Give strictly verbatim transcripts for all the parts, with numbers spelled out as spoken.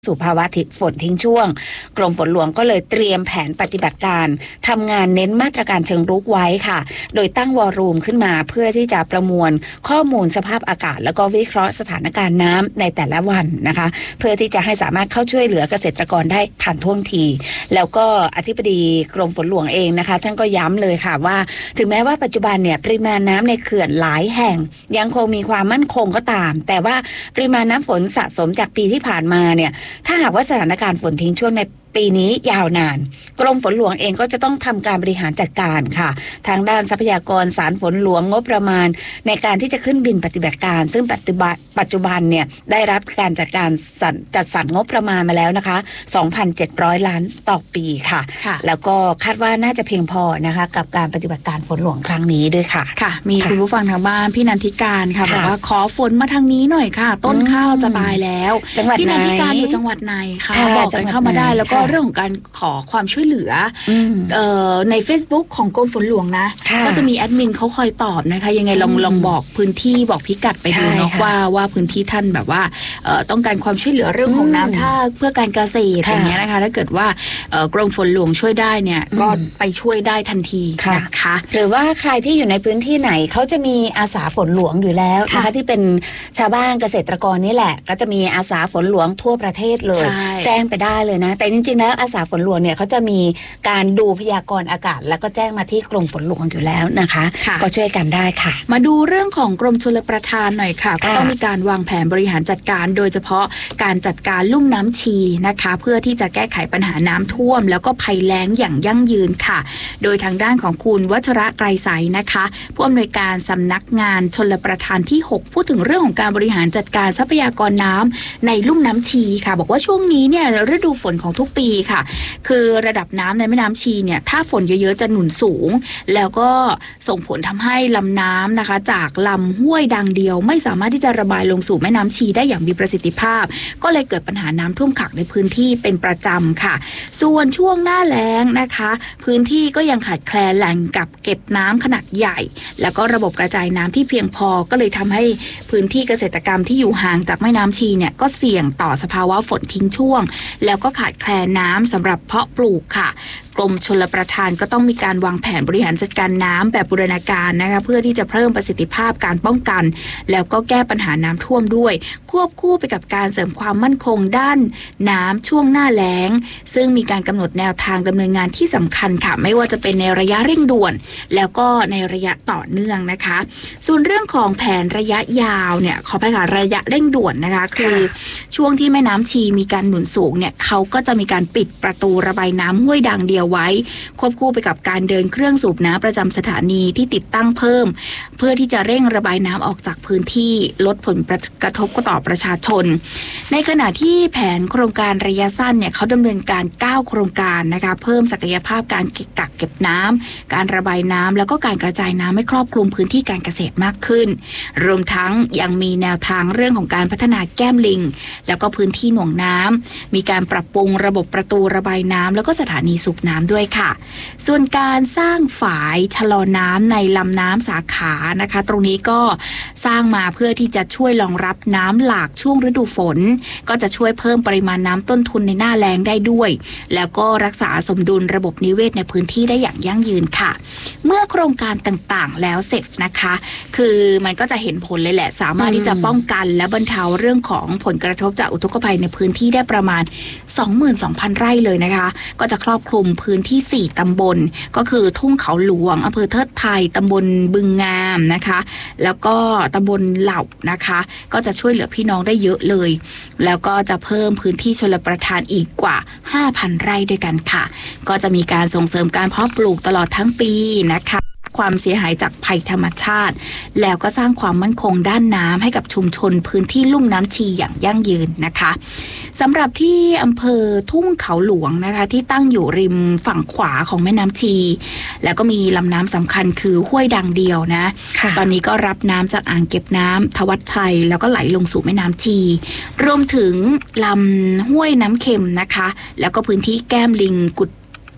สู่ภาวะฝนทิ้งช่วงกรมฝนหลวงก็เลยเตรียมแผนปฏิบัติการทำงานเน้นมาตรการเชิงรุกไว้ค่ะโดยตั้งวอลลุ่มขึ้นมาเพื่อที่จะประมวลข้อมูลสภาพอากาศแล้วก็วิเคราะห์สถานการณ์น้ำในแต่ละวันนะคะเพื่อที่จะให้สามารถเข้าช่วยเหลือเกษตรกรได้ทันท่วงทีแล้วก็อธิบดีกรมฝนหลวงเองนะคะท่านก็ย้ำเลยค่ะว่าถึงแม้ว่าปัจจุบันเนี่ยปริมาณน้ำในเขื่อนหลายแห่งยังคงมีความมั่นคงก็ตามแต่ว่าปริมาณน้ำฝนสะสมจากปีที่ผ่านมาเนี่ยถ้าหากว่าสถานการณ์ฝนทิ้งช่วงในปีนี้ยาวนานกรมฝนหลวงเองก็จะต้องทำการบริหารจัดการค่ะทางด้านทรัพยากรสารฝนหลวงงบประมาณในการที่จะขึ้นบินปฏิบัติการซึ่งปัจจุบันปัจจุบันเนี่ยได้รับการจัดการจัดสรรงบประมาณมาแล้วนะคะ สองพันเจ็ดร้อย ล้านต่อปีค่ะแล้วก็คาดว่าน่าจะเพียงพอนะคะกับการปฏิบัติการฝนหลวงครั้งนี้ด้วยค่ะค่ะมีคุณผู้ฟังทางบ้านพี่นันทิการค่ะบอกว่าขอฝนมาทางนี้หน่อยค่ะต้นข้าวจะตายแล้วพี่นันทิการอยู่จังหวัดไหนคะบอกกันเข้ามาได้แล้วก็เรื่องของการขอความช่วยเหลือเอ่อใน Facebook ของกรมฝนหลวงนะก็จะมีแอดมินเขาคอยตอบนะคะยังไงลองลองบอกพื้นที่บอกพิกัดไปดูเนาะว่าว่าพื้นที่ท่านแบบว่าต้องการความช่วยเหลือเรื่องของน้ำท่าเพื่อการเกษตรอย่างเงี้ยนะคะถ้าเกิดว่ากรมฝนหลวงช่วยได้เนี่ยก็ไปช่วยได้ทันทีนะคะหรือว่าใครที่อยู่ในพื้นที่ไหนเขาจะมีอาสาฝนหลวงอยู่แล้วนะคะที่เป็นชาวบ้านเกษตรกรนี่แหละก็จะมีอาสาฝนหลวงทั่วประเทศเลยแจ้งไปได้เลยนะแต่จริงๆแล้วอาสาฝนหลวงเนี่ยเขาจะมีการดูพยากรณ์อากาศแล้วก็แจ้งมาที่กรมฝนหลวงอยู่แล้วนะคะก็ช่วยกันได้ค่ะมาดูเรื่องของกรมชลประทานหน่อยค่ะก็ต้องมีการวางแผนบริหารจัดการโดยเฉพาะการจัดการลุ่มน้ำชีนะคะเพื่อที่จะแก้ไขปัญหาน้ำท่วมแล้วก็ภัยแล้งอย่างยั่งยืนค่ะโดยทางด้านของคุณวัชระไกรใสนะคะผู้อำนวยการสำนักงานชลประทานที่หกพูดถึงเรื่องของการบริหารจัดการทรัพยากรน้ำในลุ่มน้ำชีค่ะบอกว่าช่วงนี้เนี่ยฤดูฝนของทุกปีค่ะคือระดับน้ำในแม่น้ำชีเนี่ยถ้าฝนเยอะๆจะหนุนสูงแล้วก็ส่งผลทำให้ลำน้ำนะคะจากลำห้วยดังเดียวไม่สามารถที่จะระบายลงสู่แม่น้ำชีได้อย่างมีประสิทธิภาพก็เลยเกิดปัญหาน้ำท่วมขังในพื้นที่เป็นประจำค่ะส่วนช่วงหน้าแล้งนะคะพื้นที่ก็ยังขาดแคลนแหล่งกักเก็บน้ำขนาดใหญ่แล้วก็ระบบกระจายน้ำที่เพียงพอก็เลยทำให้พื้นที่เกษตรกรรมที่อยู่ห่างจากแม่น้ำชีเนี่ยก็เสี่ยงต่อสภาวะฝนทิ้งช่วงแล้วก็ขาดแคลนน้ำสำหรับเพาะปลูกค่ะกรมชลประทานก็ต้องมีการวางแผนบริหารจัดการน้ำแบบบูรณาการนะคะเพื่อที่จะเพิ่มประสิทธิภาพการป้องกันแล้วก็แก้ปัญหาน้ำท่วมด้วยควบคู่ไปกับการเสริมความมั่นคงด้านน้ำช่วงหน้าแล้งซึ่งมีการกำหนดแนวทางดำเนินงานที่สำคัญค่ะไม่ว่าจะเป็นในระยะเร่งด่วนแล้วก็ในระยะต่อเนื่องนะคะส่วนเรื่องของแผนระยะยาวเนี่ยขอไปค่ะระยะเร่งด่วนนะคะคือช่วงที่แม่น้ำชีมีการหนุนสูงเนี่ยเขาก็จะมีการปิดประตูระบายน้ำห้วยดังเดียวไว้ควบคู่ไปกับการเดินเครื่องสูบน้ำประจำสถานีที่ติดตั้งเพิ่มเพื่อที่จะเร่งระบายน้ำออกจากพื้นที่ลดผลกระทบต่อประชาชนในขณะที่แผนโครงการระยะสั้นเนี่ยเขาดำเนินการเก้าโครงการนะคะเพิ่มศักยภาพการกักเก็บน้ำการระบายน้ำแล้วก็การกระจายน้ำให้ครอบคลุมพื้นที่การเกษตรมากขึ้นรวมทั้งยังมีแนวทางเรื่องของการพัฒนาแก้มลิงแล้วก็พื้นที่หน่วงน้ำมีการปรับปรุงระบบประตูระบายน้ำแล้วก็สถานีสูบน้ำด้วยค่ะส่วนการสร้างฝายชะลอน้ำในลำน้ำสาขานะคะตรงนี้ก็สร้างมาเพื่อที่จะช่วยรองรับน้ำหลากช่วงฤดูฝนก็จะช่วยเพิ่มปริมาณน้ำต้นทุนในหน้าแล้งได้ด้วยแล้วก็รักษาสมดุลระบบนิเวศในพื้นที่ได้อย่างยั่งยืนค่ะเมื่อโครงการต่างๆแล้วเสร็จนะคะคือมันก็จะเห็นผลเลยแหละสามารถที่จะป้องกันและบรรเทาเรื่องของผลกระทบจากอุทกภัยในพื้นที่ได้ประมาณ สองหมื่นสองพัน ไร่เลยนะคะก็จะครอบคลุมพื้นที่สี่ตำบลก็คือทุ่งเขาหลวงอำเภอเทิดไทยตำบลบึงงามนะคะแล้วก็ตำบลเหล่านะคะก็จะช่วยเหลือพี่น้องได้เยอะเลยแล้วก็จะเพิ่มพื้นที่ชลประทานอีกกว่า ห้าพัน ไร่ด้วยกันค่ะก็จะมีการส่งเสริมการเพาะปลูกตลอดทั้งปีนะคะความเสียหายจากภัยธรรมชาติแล้วก็สร้างความมั่นคงด้านน้ำให้กับชุมชนพื้นที่ลุ่มน้ำชีอย่างยั่งยืนนะคะสำหรับที่อำเภอทุ่งเขาหลวงนะคะที่ตั้งอยู่ริมฝั่งขวาของแม่น้ำชีแล้วก็มีลำน้ำสำคัญคือห้วยดังเดียวนะตอนนี้ก็รับน้ำจากอ่างเก็บน้ำทวัชชัยแล้วก็ไหลลงสู่แม่น้ำชีรวมถึงลำห้วยน้ำเค็มนะคะแล้วก็พื้นที่แก้มลิงกุด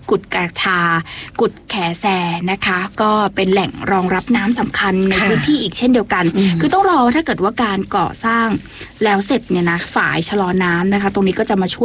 กุดกาชากุดแขแซนะคะ ก็เป็นแหล่งรองรับน้ำสำคัญในพื้นที่อีกเช่นเดียวกันคือต้องรอถ้าเกิดว่าการก่อสร้างแล้วเสร็จเนี่ยนะฝายชะลอน้ำนะคะตรงนี้ก็จะมาช่วย